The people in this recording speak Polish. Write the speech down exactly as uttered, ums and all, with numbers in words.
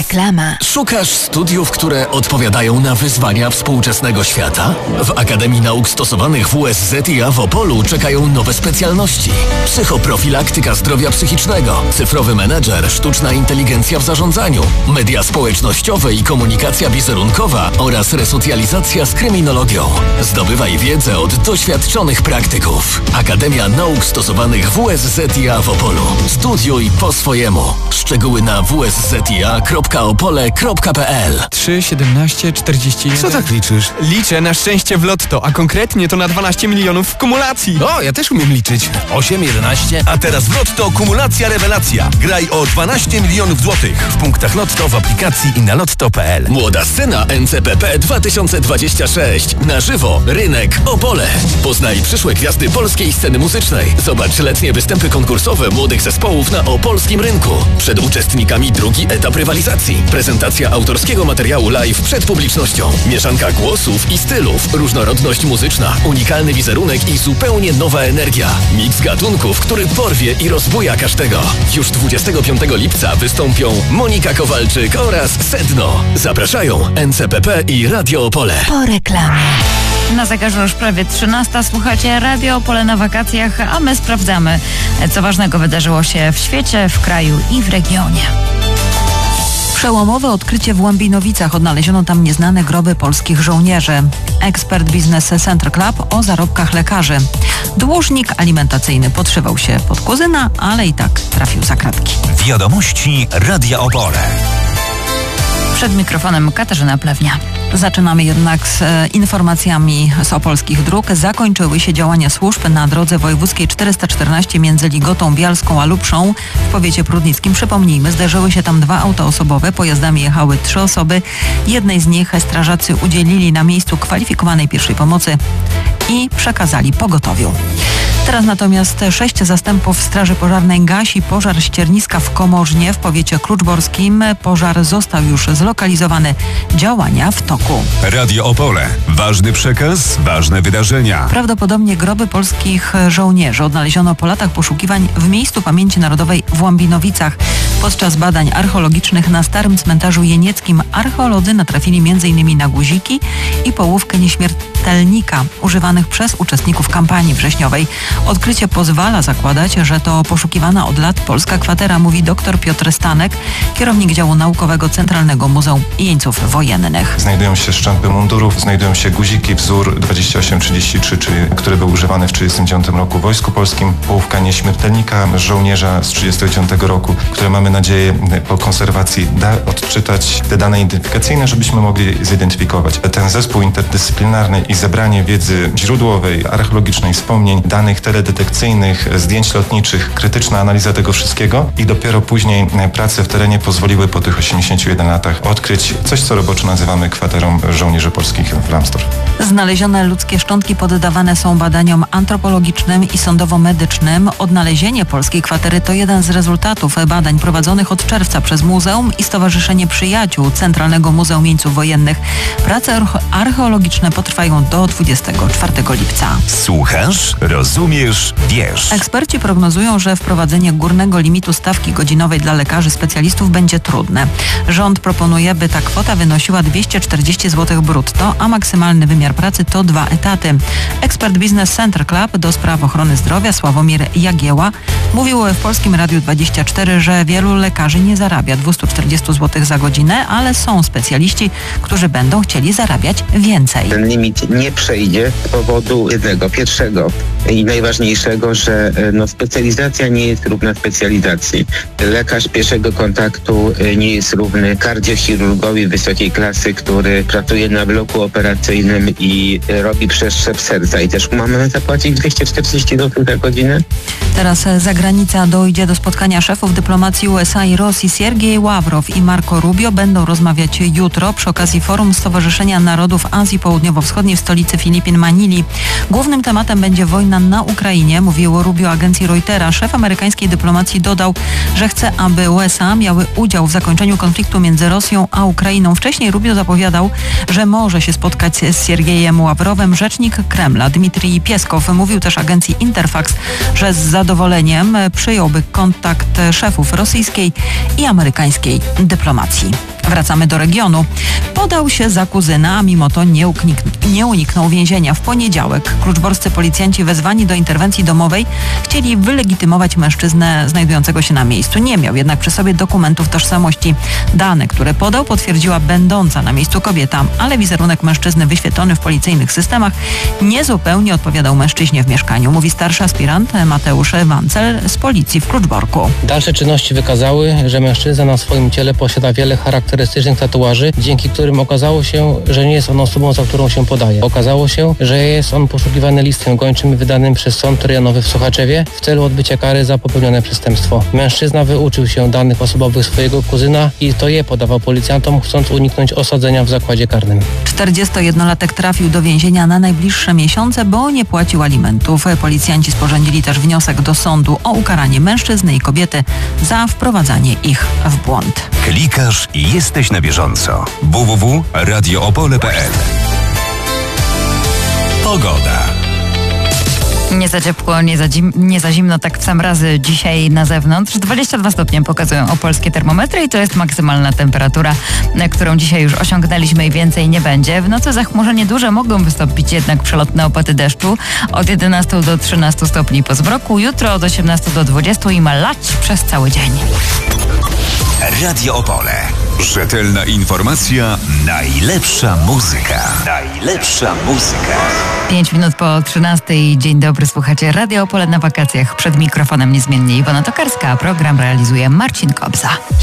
Reklama. Szukasz studiów, które odpowiadają na wyzwania współczesnego świata? W Akademii Nauk Stosowanych W S Z I A w Opolu czekają nowe specjalności. Psychoprofilaktyka zdrowia psychicznego, cyfrowy menedżer, sztuczna inteligencja w zarządzaniu, media społecznościowe i komunikacja wizerunkowa oraz resocjalizacja z kryminologią. Zdobywaj wiedzę od doświadczonych praktyków. Akademia Nauk Stosowanych W S Z I A w Opolu. Studiuj po swojemu. Szczegóły na w s z i a kropka opole kropka p l. trzy, siedemnaście, czterdzieści jeden. Co tak liczysz? Liczę na szczęście w lotto, a konkretnie to na dwanaście milionów w kumulacji. O, ja też umiem liczyć. osiem, jedenaście. A teraz w Lotto kumulacja rewelacja. Graj o dwanaście milionów złotych w punktach Lotto, w aplikacji i na lotto kropka p l. Młoda scena N C P P dwa tysiące dwadzieścia sześć. Na żywo Rynek Opole. Poznaj przyszłe gwiazdy polskiej sceny muzycznej. Zobacz letnie występy konkursowe młodych zespołów na opolskim rynku. Przed uczestnikami drugi etap rywalizacji. Prezentacja autorskiego materiału live przed publicznością. Mieszanka głosów i stylów. Różnorodność muzyczna. Unikalny wizerunek i zupełnie nowa energia. Miks gatunków, który porwie i rozbuja każdego. Już dwudziestego piątego lipca wystąpią Monika Kowalczyk oraz Sedno. Zapraszają N C P P i Radio Opole. Po reklamie. Na zegarze już prawie trzynasta. Słuchacie Radio Opole na wakacjach, a my sprawdzamy, co ważnego wydarzyło się w świecie, w kraju i w regionie. Przełomowe odkrycie w Łambinowicach. Odnaleziono tam nieznane groby polskich żołnierzy. Ekspert Business Center Club o zarobkach lekarzy. Dłużnik alimentacyjny podszywał się pod kuzyna, ale i tak trafił za kratki. Wiadomości Radia Opole. Przed mikrofonem Katarzyna Plewnia. Zaczynamy jednak z e, informacjami z opolskich dróg. Zakończyły się działania służb na drodze wojewódzkiej czterysta czternaście między Ligotą Bialską a Lubszą w powiecie prudnickim. Przypomnijmy, zderzyły się tam dwa auta osobowe. Pojazdami jechały trzy osoby. Jednej z nich strażacy udzielili na miejscu kwalifikowanej pierwszej pomocy i przekazali pogotowiu. Teraz natomiast sześć zastępów Straży Pożarnej gasi pożar ścierniska w Komorznie w powiecie kluczborskim. Pożar został już zlokalizowany. Działania w toku. Radio Opole. Ważny przekaz, ważne wydarzenia. Prawdopodobnie groby polskich żołnierzy odnaleziono po latach poszukiwań w miejscu pamięci narodowej w Łambinowicach. Podczas badań archeologicznych na starym cmentarzu jenieckim archeolodzy natrafili m in na guziki i połówkę nieśmiertelnika używanych przez uczestników kampanii wrześniowej. Odkrycie pozwala zakładać, że to poszukiwana od lat polska kwatera, mówi dr Piotr Stanek, kierownik działu naukowego Centralnego Muzeum Jeńców Wojennych. Znajdują się szczępy mundurów, znajdują się guziki, wzór dwadzieścia osiem trzydzieści trzy, czyli, który był używany w tysiąc dziewięćset trzydziestym dziewiątym roku w Wojsku Polskim, połówka nieśmiertelnika żołnierza z tysiąc dziewięćset trzydziestego dziewiątego roku, które mamy nadzieję po konserwacji da odczytać te dane identyfikacyjne, żebyśmy mogli zidentyfikować. Ten zespół interdyscyplinarny i zebranie wiedzy źródłowej, archeologicznej, wspomnień, danych teledetekcyjnych, zdjęć lotniczych, krytyczna analiza tego wszystkiego i dopiero później prace w terenie pozwoliły po tych osiemdziesięciu jeden latach odkryć coś, co roboczo nazywamy kwaterą żołnierzy polskich w Lambsdorff. Znalezione ludzkie szczątki poddawane są badaniom antropologicznym i sądowo-medycznym. Odnalezienie polskiej kwatery to jeden z rezultatów badań prowadzonych od czerwca przez Muzeum i Stowarzyszenie Przyjaciół Centralnego Muzeum Jeńców Wojennych. Prace archeologiczne potrwają do dwudziestego czwartego lipca. Słuchasz, rozumiesz, wiesz. Eksperci prognozują, że wprowadzenie górnego limitu stawki godzinowej dla lekarzy specjalistów będzie trudne. Rząd proponuje, by ta kwota wynosiła dwieście czterdzieści złotych brutto, a maksymalny wymiar pracy to dwa etaty. Ekspert Business Center Club do spraw ochrony zdrowia Sławomir Jagieła mówił w Polskim Radiu dwadzieścia cztery, że wielu lekarzy nie zarabia dwieście czterdzieści złotych za godzinę, ale są specjaliści, którzy będą chcieli zarabiać więcej. Ten limit nie przejdzie z powodu jednego, pierwszego i najważniejszego, że no, specjalizacja nie jest równa specjalizacji. Lekarz pierwszego kontaktu nie jest równy kardiochirurgowi wysokiej klasy, który pracuje na bloku operacyjnym i robi przeszczep serca i też mamy zapłacić dwieście czterdzieści złotych za godzinę. Teraz za granica dojdzie do spotkania szefów dyplomacji U S A i Rosji. Siergiej Ławrow i Marco Rubio będą rozmawiać jutro przy okazji forum Stowarzyszenia Narodów Azji Południowo-Wschodniej w stolicy Filipin Manili. Głównym tematem będzie wojna na Ukrainie, mówił Rubio agencji Reutera. Szef amerykańskiej dyplomacji dodał, że chce, aby U S A miały udział w zakończeniu konfliktu między Rosją a Ukrainą. Wcześniej Rubio zapowiadał, że może się spotkać z Siergiejem Ławrowem. Rzecznik Kremla Dmitrij Pieskow mówił też agencji Interfax, że z zadowoleniem przyjąłby kontakt szefów rosyjskiej i amerykańskiej dyplomacji. Wracamy do regionu. Podał się za kuzyna, a mimo to nie, uknik- nie uniknął więzienia. W poniedziałek kluczborscy policjanci wezwani do interwencji domowej chcieli wylegitymować mężczyznę znajdującego się na miejscu. Nie miał jednak przy sobie dokumentów tożsamości. Dane, które podał, potwierdziła będąca na miejscu kobieta, ale wizerunek mężczyzny wyświetlony w policyjnych systemach niezupełnie odpowiadał mężczyźnie w mieszkaniu, mówi starszy aspirant Mateusz Wancel z policji w Kluczborku. Dalsze czynności wykazały, że mężczyzna na swoim ciele posiada wiele charakterystycznych tatuaży, dzięki którym okazało się, że nie jest on osobą, za którą się podaje. Okazało się, że jest on poszukiwany listem gończym wydanym przez Sąd Rejonowy w Sochaczewie w celu odbycia kary za popełnione przestępstwo. Mężczyzna wyuczył się danych osobowych swojego kuzyna i to je podawał policjantom, chcąc uniknąć osadzenia w zakładzie karnym. czterdziestojednolatek trafił do więzienia na najbliższe miesiące, bo nie płacił alimentów. Policjanci sporządzili też wniosek do sądu o ukaranie mężczyzny i kobiety za wprowadzanie ich w błąd. Klikasz i jesteś na bieżąco. w w w kropka radio opole kropka p l. Pogoda. Nie za ciepło, nie za, zim, nie za zimno, tak w sam razy dzisiaj na zewnątrz. dwadzieścia dwa stopnie pokazują opolskie termometry i to jest maksymalna temperatura, którą dzisiaj już osiągnęliśmy i więcej nie będzie. W nocy zachmurzenie duże, mogą wystąpić jednak przelotne opady deszczu od jedenastu do trzynastu stopni po zmroku. Jutro od osiemnastu do dwudziestu i ma lać przez cały dzień. Radio Opole. Rzetelna informacja, najlepsza muzyka. Najlepsza muzyka. Pięć minut po trzynastej. Dzień dobry, słuchacie Radio Opole na wakacjach. Przed mikrofonem niezmiennie Iwona Tokarska, a program realizuje Marcin Kobza.